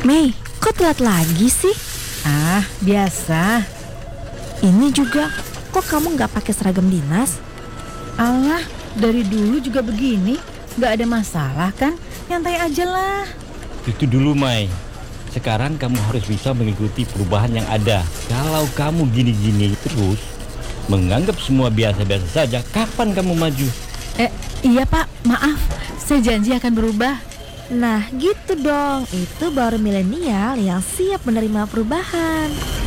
Mei, kok telat lagi sih? Ah, biasa. Ini juga, kok kamu nggak pakai seragam dinas? Allah, dari dulu juga begini. Gak ada masalah kan? Nyantai aja lah. Itu dulu, Mai. Sekarang kamu harus bisa mengikuti perubahan yang ada. Kalau kamu gini-gini terus, menganggap semua biasa-biasa saja, kapan kamu maju? Iya Pak, maaf. Saya janji akan berubah. Nah gitu dong, itu baru milenial yang siap menerima perubahan.